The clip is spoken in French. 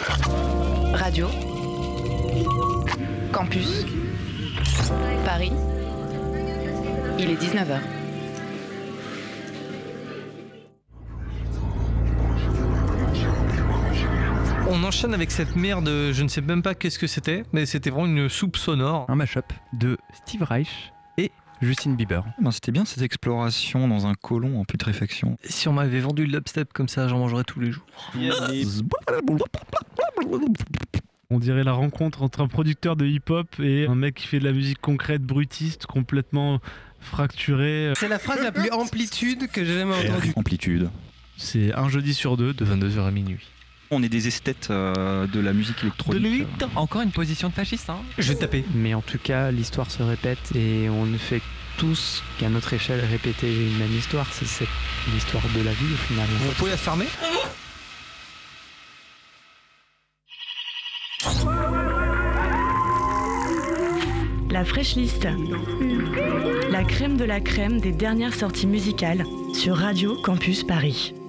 Radio Campus Paris. Il est 19h. On enchaîne avec cette merde, je ne sais même pas qu'est-ce que c'était, mais c'était vraiment une soupe sonore. Un mash-up de Steve Reich et Justin Bieber. Ben, c'était bien cette exploration dans un côlon en putréfaction. Si on m'avait vendu le dubstep comme ça, j'en mangerais tous les jours. On dirait la rencontre entre un producteur de hip-hop et un mec qui fait de la musique concrète, brutiste, complètement fracturé. C'est la phrase la plus amplitude que j'ai jamais entendue. Amplitude. C'est un jeudi sur deux, de 22h à minuit. On est des esthètes de la musique électronique. Encore une position de fasciste, hein. Je vais taper. Mais en tout cas, l'histoire se répète et on ne fait tous qu'à notre échelle répéter une même histoire. C'est l'histoire de la vie au final. Vous pouvez la fermer ? La Fresh List. La crème de la crème des dernières sorties musicales sur Radio Campus Paris.